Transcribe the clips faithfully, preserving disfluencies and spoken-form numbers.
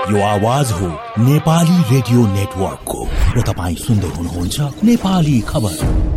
यो आवाज हो नेपाली रेडियो नेटवर्कको र तपाईँ सुन्दै हुनुहुन्छ नेपाली खबर।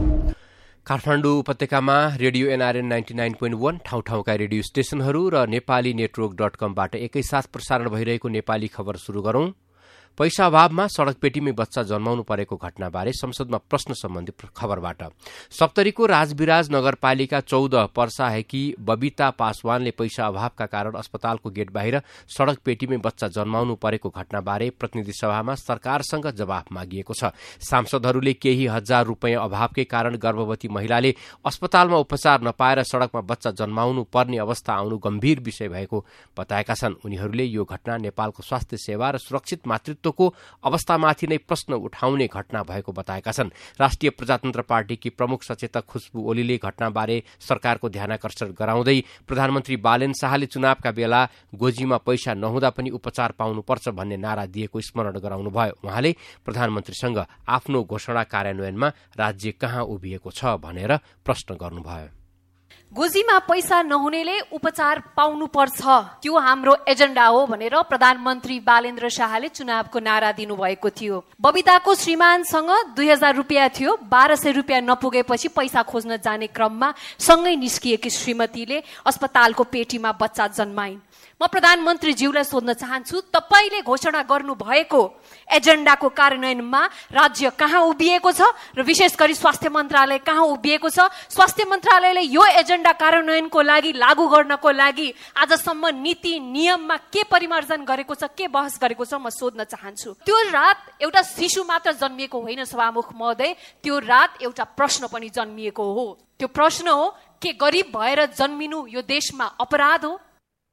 काठमाडौँ उपत्यकामा radio NRN ninety nine point वन ठाउँ ठाउँका रेडियो स्टेशनहरू र नेपाली नेटवर्क डट कमबाट एकैसाथ प्रसारण भइरहेको नेपाली खबर शुरू गरौं। पैसा अभावमा सड़क पेटीमै बच्चा जन्माउनु परेको घटनाबारे संसदमा प्रश्न सम्बन्धी खबरबाट। सप्तरीको राजविराज नगरपालिका चौध पर्साहेकी बबिता पासवानले पैसा अभावका कारण अस्पतालको गेट बाहिर सड़क पेटीमै बच्चा जन्माउनु परेको घटनाबारे प्रतिनिधि सभामा सरकारसँग जवाफ मागिएको छ। सांसदहरूले केही हजार रूपियाँ अभावकै कारण गर्भवती महिलाले अस्पतालमा उपचार नपाएर सड़कमा बच्चा जन्माउनु पर्ने अवस्था आउनु गम्भीर विषय भएको बताएका छन्। उनीहरूले यो घटना नेपालको स्वास्थ्य सेवा र सुरक्षित मातृत्व को अवस्थामाथि नै प्रश्न उठाउने घटना भएको बताएका छन्। राष्ट्रिय प्रजातन्त्र पार्टीकी प्रमुख सचेतक खुशबु ओलीले घटनाबारे सरकारको ध्यानाकर्षण गराउँदै प्रधानमन्त्री बालेन शाहले चुनावका बेला गोजीमा पैसा नहुँदा पनि उपचार पाउनुपर्छ भन्ने नारा दिएको स्मरण गराउनुभयो। उहाँले प्रधानमन्त्रीसँग आफ्नो घोषणा कार्यान्वयनमा राज्य कहाँ उभिएको छ भनेर प्रश्न गर्नुभयो। गोजीमा पैसा नहुनेले उपचार पाउनुपर्छ, त्यो हाम्रो एजेन्डा हो भनेर प्रधानमन्त्री बालेन्द्र शाहले चुनावको नारा दिनुभएको थियो। बबिताको श्रीमानसँग दुई हजार रुपियाँ थियो। बाह्र सय रुपियाँ नपुगेपछि पैसा खोज्न जाने क्रममा सँगै निस्किएकी श्रीमतीले अस्पतालको पेटीमा बच्चा जन्माइन्। म प्रधानमन्त्रीज्यूलाई सोध्न चाहन्छु, तपाईले घोषणा गर्नु भएको एजेन्डाको कार्यान्वयनमा राज्य कहाँ उभिएको छ र विशेष गरी स्वास्थ्य मन्त्रालय कहाँ उभिएको छ? स्वास्थ्य मन्त्रालयले यो एजेन्डा कार्यान्वयनको लागि लागू गर्नको लागि आजसम्म नीति नियममा के परिमार्जन गरेको छ, के बहस गरेको छ, म सोध्न चाहन्छु। त्यो रात एउटा शिशु मात्र जन्मिएको होइन सभामुख महोदय, त्यो रात एउटा प्रश्न पनि जन्मिएको हो। त्यो प्रश्न हो, के गरिब भएर जन्मिनु यो देशमा अपराध हो?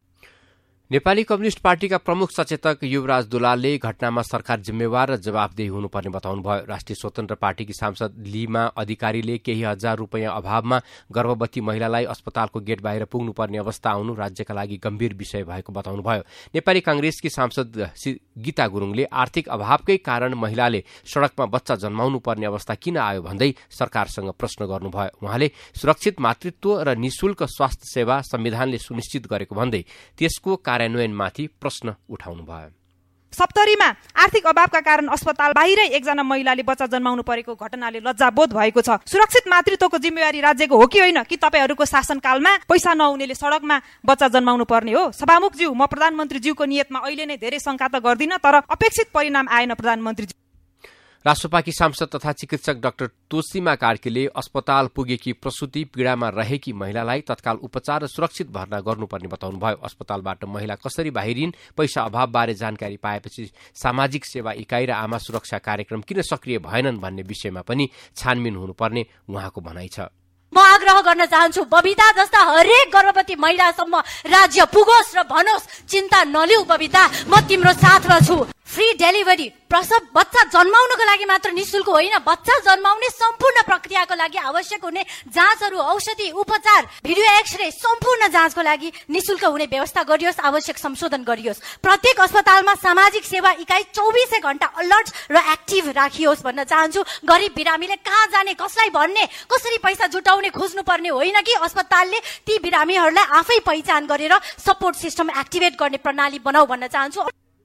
नेपाली कम्युनिष्ट पार्टीका प्रमुख सचेतक युवराज दुलालले घटनामा सरकार जिम्मेवार र जवाफदेही हुनुपर्ने बताउनुभयो। राष्ट्रिय स्वतन्त्र पार्टीकी सांसद लीमा अधिकारीले केही हजार रूपियाँ अभावमा गर्भवती महिलालाई अस्पतालको गेट बाहिर पुग्नुपर्ने अवस्था आउनु राज्यका लागि गम्भीर विषय भएको बताउनुभयो। नेपाली कांग्रेसकी सांसद गीता गुरुङले आर्थिक अभावकै कारण महिलाले सड़कमा बच्चा जन्माउनु पर्ने अवस्था किन आयो भन्दै सरकारसँग प्रश्न गर्नुभयो। उहाँले सुरक्षित मातृत्व र निशुल्क स्वास्थ्य सेवा संविधानले सुनिश्चित गरेको भन्दै त्यसको कार्यान्वयनमाथि प्रश्न उठाउनुभयो। सप्तरीमा आर्थिक अभावका कारण अस्पताल बाहिरै एकजना महिलाले बच्चा जन्माउनु परेको घटनाले लज्जाबोध भएको छ। सुरक्षित मातृत्वको जिम्मेवारी राज्यको हो कि होइन, कि तपाईहरूको शासनकालमा पैसा नहुनेले सड़कमा बच्चा जन्माउनु पर्ने हो? सभामुखज्यू, म प्रधानमन्त्रीज्यूको नियतमा अहिले नै धेरै शंका त गर्दिन, तर अपेक्षित परिणाम आएन। प्रधानमन्त्रीज्यू राष्ट्रपाकी सांसद तथा चिकित्सक डाक्टर तोसीमा कार्कीले अस्पताल पुगेकी प्रसूति पीड़ामा रहेकी महिलालाई तत्काल उपचार र सुरक्षित भर्ना गर्नुपर्ने बताउनुभयो। अस्पतालबाट महिला कसरी बाहिरिन्, पैसा अभावबारे जानकारी पाएपछि सामाजिक सेवा इकाई र आमा सुरक्षा कार्यक्रम किन सक्रिय भएनन् भन्ने विषयमा पनि छानबिन हुनुपर्ने उहाँको भनाइ छ। म आग्रह गर्न चाहन्छु, बबिता जस्ता हरेक गर्भवती महिलासम्म राज्य पुगोस् र भनोस्, चिन्ता नलिऊ बबिता, म तिम्रो साथमा छु। फ्री डेलिभरी, प्रसव बच्चा जन्माउनको लागि मात्र निशुल्क होइन, बच्चा जन्माउने सम्पूर्ण प्रक्रियाको लागि आवश्यक हुने जाँचहरू, औषधि, उपचार, भिडियो एक्सरे सम्पूर्ण जाँचको लागि निशुल्क हुने व्यवस्था गरियोस्, आवश्यक संशोधन गरियोस्। प्रत्येक अस्पतालमा सामाजिक सेवा इकाई चौबिसै घण्टा अलर्ट र एक्टिभ राखियोस् भन्न चाहन्छु। गरिब बिरामीले कहाँ जाने, कसलाई भन्ने, कसरी पैसा जुटाउने खोज्नु पर्ने होइन कि अस्पतालले ती बिरामीहरूलाई आफै पहिचान गरेर सपोर्ट सिस्टम एक्टिभेट गर्ने प्रणाली बनाऊ भन्न चाहन्छु।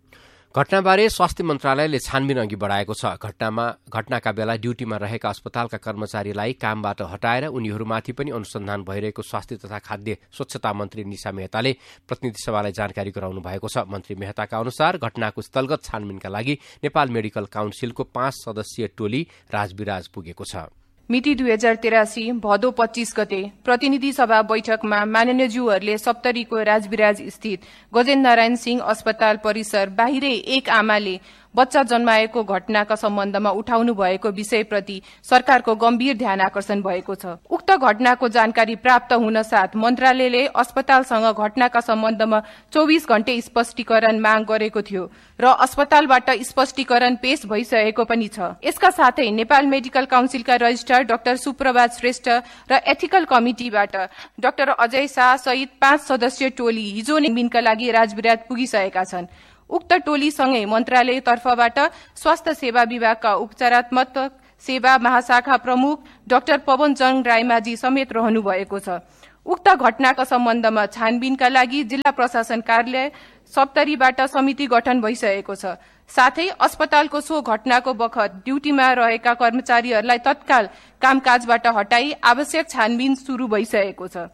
घटनाबारे स्वास्थ्य मन्त्रालयले छानबिन अघि बढाएको छ। घटनामा घटनाका बेला ड्यूटीमा रहेका अस्पतालका कर्मचारीलाई कामबाट हटाएर उनीहरूमाथि पनि अनुसन्धान भइरहेको स्वास्थ्य तथा खाद्य स्वच्छता मन्त्री निशा मेहताले प्रतिनिधि सभालाई जानकारी गराउनु भएको छ। मन्त्री मेहताका अनुसार घटनाको स्थलगत छानबिनका लागि नेपाल मेडिकल काउन्सिलको पाँच सदस्यीय टोली राजविराज पुगेको छ। मिति दुई हजार तेरासी भदौ पच्चीस गते प्रतिनिधि सभा बैठकमा माननीय ज्यूहरूले सप्तरीको राजविराज स्थित गजेन्द्र नारायण सिंह अस्पताल परिसर बाहिरै एक आमाले बच्चा जन्माएको घटनाका सम्बन्धमा उठाउनु भएको विषयप्रति सरकारको गम्भीर ध्यान आकर्षण भएको छ। उक्त घटनाको जानकारी प्राप्त हुन साथ मन्त्रालयले अस्पतालसँग घटनाका सम्बन्धमा चौबिस घण्टे स्पष्टीकरण माग गरेको थियो र अस्पतालबाट स्पष्टीकरण पेश भइसकेको पनि छ। यसका साथै नेपाल मेडिकल काउन्सिलका रजिस्ट्रार डाक्टर सुप्रभात श्रेष्ठ र एथिकल कमिटिबाट डाक्टर अजय शाह सहित पाँच सदस्यीय टोली हिजो निमिनका लागि राजविराज पुगिसकेका छन्। उक्त टोलीसँगै मन्त्रालय तर्फबाट स्वास्थ्य सेवा विभागका उपचारात्मक सेवा महाशाखा प्रमुख डाक्टर पवन जङ रायमाझी समेत रहनु भएको छ। उक्त घटनाका सम्बन्धमा छानबिनका लागि जिल्ला प्रशासन कार्यालय सप्तरीबाट समिति गठन भइसकेको छ। साथै अस्पतालको सो घटनाको बखत ड्युटीमा रहेका कर्मचारीहरूलाई तत्काल कामकाजबाट हटाई आवश्यक छानबिन सुरु भइसकेको छ।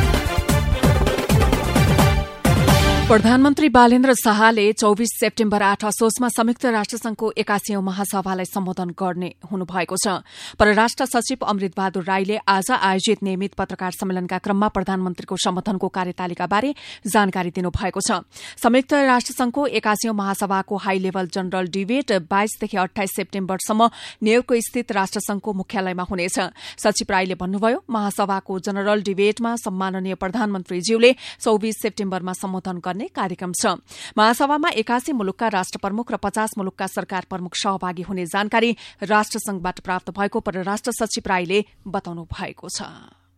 प्रधानमन्त्री बालेन्द्र शाहले चौबिस सेप्टेम्बर आठ असोजमा संयुक्त राष्ट्रसंघको एकासीौं महासभालाई सम्बोधन गर्ने हुनुभएको छ। परराष्ट्र सचिव अमृत बहादुर राईले आज आयोजित नियमित पत्रकार सम्मेलनका क्रममा प्रधानमन्त्रीको सम्बोधनको कार्यतालिकाबारे जानकारी दिनुभएको छ। संयुक्त राष्ट्रसंघको एकासीौं महासभाको हाई लेभल जनरल डिबेट बाइसदेखि अठाइस सेप्टेम्बरसम्म न्यूयोर्क स्थित राष्ट्रसंघको मुख्यालयमा हुनेछ। सचिव राईले भन्नुभयो, महासभाको जनरल डिबेटमा सम्माननीय प्रधानमन्त्रीज्यूले चौबिस सेप्टेम्बरमा सम्बोधन गर्ने कार्यक्रम छ। महासभामा एकासी मुलुकका राष्ट्र प्रमुख र पचास मुलुकका सरकार प्रमुख सहभागी हुने जानकारी राष्ट्रसंघबाट प्राप्त भएको परराष्ट्र सचिव राईले बताउनु भएको छ।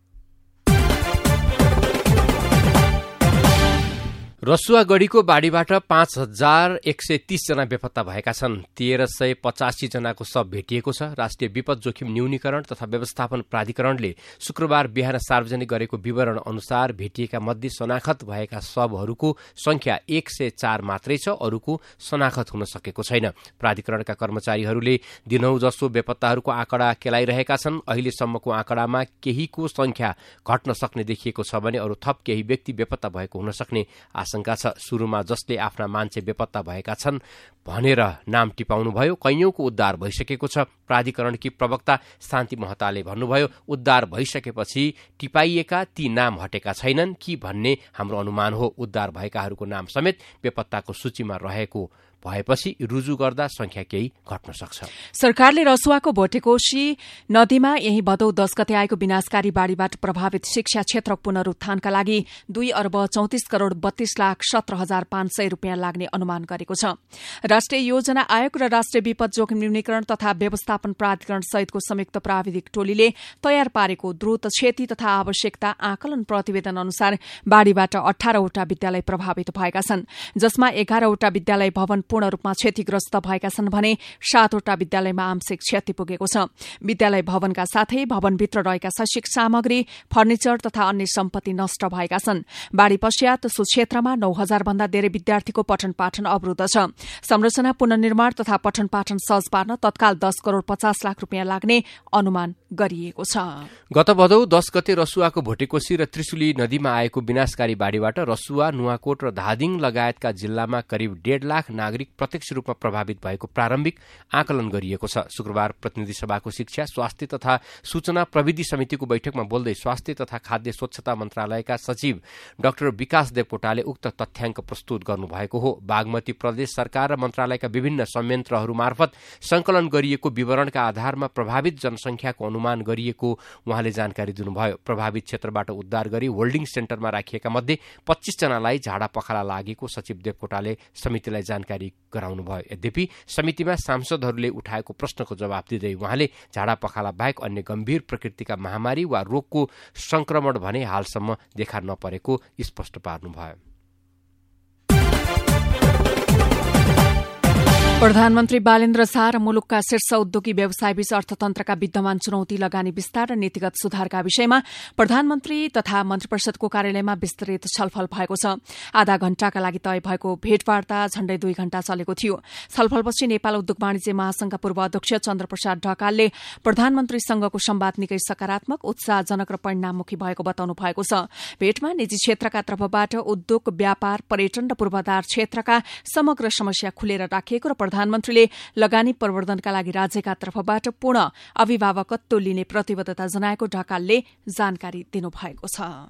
रसुवागढ़ीको बाढ़ीबाट पाँच हजार एक सय तीस जना बेपत्ता भएका छन्। तेह्र सय पचासी जनाको शव भेटिएको छ। राष्ट्रिय विपद जोखिम न्यूनीकरण तथा व्यवस्थापन प्राधिकरणले शुक्रबार बिहान सार्वजनिक गरेको विवरण अनुसार भेटिएका मध्ये शनाखत भएका शवहरूको संख्या एक सय चार मात्रै छ। अरूको शनाखत हुन सकेको छैन। प्राधिकरणका कर्मचारीहरूले दिनौं जसो बेपत्ताहरूको आँकडा केलाइरहेका छन्। अहिलेसम्मको आँकडामा केहीको संख्या घट्न सक्ने देखिएको छ भने अरू थप केही व्यक्ति बेपत्ता भएको हुन सक्ने आशंका छ। सुरुमा जसले आफ्ना मान्छे बेपत्ता भएका छन् भनेर नाम टिपाउनुभयो, कैयौंको उद्धार भइसकेको छ। प्राधिकरणकी प्रवक्ता शान्ति महताले भन्नुभयो, उद्धार भइसकेपछि टिपाइएका ती नाम हटेका छैनन् कि भन्ने हाम्रो अनुमान हो। उद्धार भएकाहरूको नाम समेत बेपत्ताको सूचीमा रहेको भएपछि रुजु गर्दा संख्या केही घट्न सक्छ। सरकारले रसुवाको भोटेकोशी नदीमा यही भदौ दस गते आएको विनाशकारी बाढ़ीबाट प्रभावित शिक्षा क्षेत्र पुनरुत्थानका लागि दुई अर्ब चौतिस करोड़ बत्तीस लाख सत्र हजार पाँच सय रूपियाँ लाग्ने अनुमान गरेको छ। राष्ट्रिय योजना आयोग र राष्ट्रिय विपद जोखिम न्यूनीकरण तथा व्यवस्थापन प्राधिकरण सहितको संयुक्त प्राविधिक टोलीले तयार पारेको द्रुत क्षति तथा आवश्यकता आकलन प्रतिवेदन अनुसार बाढ़ीबाट अठारवटा विद्यालय प्रभावित भएका छन्, जसमा एघारवटा विद्यालय भवन पूर्ण रूपमा क्षतिग्रस्त भएका छन् भने सातवटा विद्यालयमा आंशिक क्षति पुगेको छ। विद्यालय भवनका साथै भवनभित्र रहेका शैक्षिक सामग्री, फर्निचर तथा अन्य सम्पत्ति नष्ट भएका छन्। बाढ़ी पश्चात सो क्षेत्रमा नौ हजार भन्दा धेरै विद्यार्थीको पठन पाठन अवरूद्ध छ। संरचना पुनर्निर्माण तथा पठन पाठन सहज पार्न तत्काल दस करोड़ पचास लाख रूपियाँ लाग्ने अनुमान गरिएको छ। गत भदौ दस गते रसुवाको भोटेकोशी र त्रिशुली नदीमा आएको विनाशकारी बाढ़ीबाट रसुवा, नुवाकोट र धादिङ लगायतका जिल्लामा करिब डेढ़ लाख नागरिक प्रत्यक्ष रूपमा प्रभावित भएको प्रारम्भिक आकलन गरिएको छ। शुक्रबार प्रतिनिधि सभाको शिक्षा, स्वास्थ्य तथा सूचना प्रविधि समितिको बैठकमा बोल्दै स्वास्थ्य तथा खाद्य स्वच्छता मन्त्रालयका सचिव डाक्टर विकास देवकोटाले उक्त तथ्याङ्क प्रस्तुत गर्नुभएको हो। बागमती प्रदेश सरकार र मन्त्रालयका विभिन्न संयन्त्रहरू मार्फत संकलन गरिएको विवरणका आधारमा प्रभावित जनसंख्याको अनुमान गरिएको उहाँले जानकारी दिनुभयो। प्रभावित क्षेत्रबाट उद्धार गरी होल्डिङ सेन्टरमा राखिएका मध्ये पच्चीस जनालाई झाडा पखाला लागेको सचिव देवकोटाले समितिलाई जानकारी गराउनुभयो। यद्यपि समितिमा सांसदहरूले उठाएको प्रश्नको जवाब दिँदै उहाँले झाडा पखाला बाहेक अन्य गम्भीर प्रकृतिका महामारी वा रोगको संक्रमण भने हालसम्म देखा नपरेको स्पष्ट पार्नुभयो। प्रधानमन्त्री बालेन्द्र शाह र मुलुकका शीर्ष उद्योगी व्यवसायबीच अर्थतन्त्रका विद्यमान चुनौती, लगानी विस्तार र नीतिगत सुधारका विषयमा प्रधानमन्त्री तथा मन्त्रीपरिषदको कार्यालयमा विस्तृत छलफल भएको छ। आधा घण्टाका लागि तय भएको भेटवार्ता झण्डै दुई घण्टा चलेको थियो। छलफलपछि नेपाल उद्योग वाणिज्य महासंघका पूर्व अध्यक्ष चन्द्रप्रसाद ढकालले प्रधानमन्त्रीसँगको संवाद निकै सकारात्मक, उत्साहजनक र परिणाममुखी भएको बताउनु भएको छ। भेटमा निजी क्षेत्रका तर्फबाट उद्योग, व्यापार, पर्यटन र पूर्वाधार क्षेत्रका समग्र समस्या खुलेर राखिएको र प्रधानमन्त्रीले लगानी प्रवर्धनका लागि राज्यका तर्फबाट पूर्ण अभिभावकत्व लिने प्रतिबद्धता जनाएको ढकालले जानकारी दिनुभएको छ।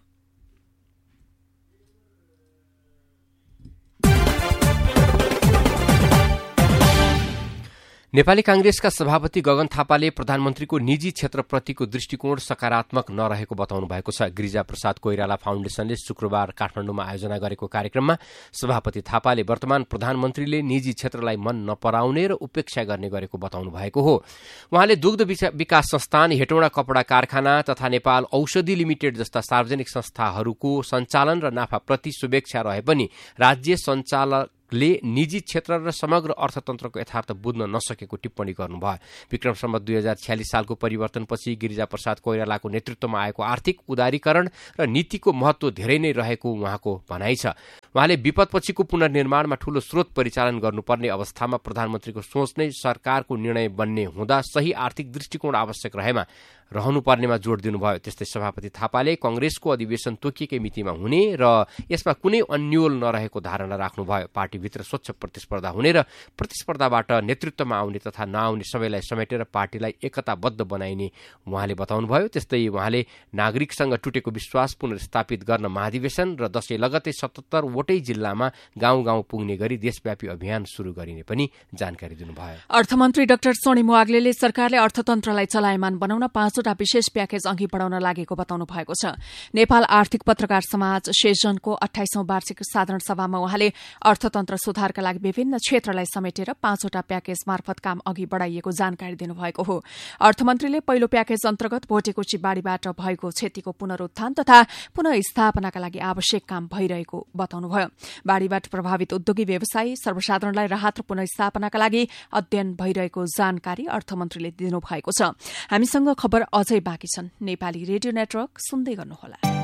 नेपाली कांग्रेसका सभापति गगन थापाले प्रधानमन्त्रीको निजी क्षेत्रप्रतिको दृष्टिकोण सकारात्मक नरहेको बताउनु भएको छ। गिरिजा प्रसाद कोइराला फाउन्डेशनले शुक्रबार काठमाडौँमा आयोजना गरेको कार्यक्रममा सभापति थापाले वर्तमान प्रधानमन्त्रीले निजी क्षेत्रलाई मन नपराउने र उपेक्षा गर्ने गरेको बताउनु भएको हो। उहाँले दुग्ध विकास संस्थान, हेटौँडा कपड़ा कारखाना तथा नेपाल औषधि लिमिटेड जस्ता सार्वजनिक संस्थाहरूको सञ्चालन र नाफाप्रति शुभेच्छा रहे पनि राज्य सञ्चालक ले निजी क्षेत्र र समग्र अर्थतन्त्रको यथार्थ बुझ्न नसकेको टिप्पणी गर्नुभयो। विक्रम सम्वत दुई हजार छ्यालिस सालको परिवर्तनपछि गिरिजाप्रसाद कोइरालाको नेतृत्वमा आएको आर्थिक उदारीकरण र नीतिको महत्व धेरै नै रहेको उहाँको भनाइ छ। उहाँले विपदपछिको पुनर्निर्माणमा ठूलो स्रोत परिचालन गर्नुपर्ने अवस्थामा प्रधानमन्त्रीको सोच नै सरकारको निर्णय बन्ने हुँदा सही आर्थिक दृष्टिकोण आवश्यक रहेमा रहनुपर्नेमा जोड़ दिनुभयो। त्यस्तै सभापति थापाले कंग्रेसको अधिवेशन तोकिएकै मितिमा हुने र यसमा कुनै अन्योल नरहेको धारणा राख्नुभयो। पार्टीभित्र स्वच्छ प्रतिस्पर्धा हुने र प्रतिस्पर्धाबाट नेतृत्वमा आउने तथा नआउने सबैलाई समेटेर पार्टीलाई एकताबद्ध बनाइने उहाँले बताउनुभयो। त्यस्तै उहाँले नागरिकसँग टुटेको विश्वास पुनर्स्थापित गर्न महाधिवेशन र दशै लगतै सतहत्तर वटै जिल्लामा गाउँ गाउँ पुग्ने गरी देशव्यापी अभियान शुरू गरिने पनि जानकारी दिनुभयो। अर्थमन्त्री डाक्टर सोनिम वाग्लेले सरकारले अर्थतन्त्रलाई चलायमान बनाउन पाँचवटा विशेष प्याकेज अघि बढाउन लागेको बताउनु भएको छ। नेपाल आर्थिक पत्रकार समाज सेजनको अठाइसौं वार्षिक साधारण सभामा उहाँले अर्थतन्त्र सुधारका लागि विभिन्न क्षेत्रलाई समेटेर पाँचवटा प्याकेज मार्फत काम अघि बढ़ाइएको जानकारी दिनुभएको हो। अर्थमन्त्रीले पहिलो प्याकेज अन्तर्गत भोटेकोची बाढ़ीबाट भएको क्षतिको पुनरुत्थान तथा पुनःस्थापनाका लागि आवश्यक काम भइरहेको बताउनुभयो। बाढ़ीबाट प्रभावित उद्योगी व्यवसायी सर्वसाधारणलाई राहत र पुनःस्थापनाका लागि अध्ययन भइरहेको जानकारी अर्थमन्त्रीले दिनुभएको छ। हामीसँग खबर अझै बाँकी छन्। नेपाली रेडियो नेटवर्क सुन्दै गर्नुहोला।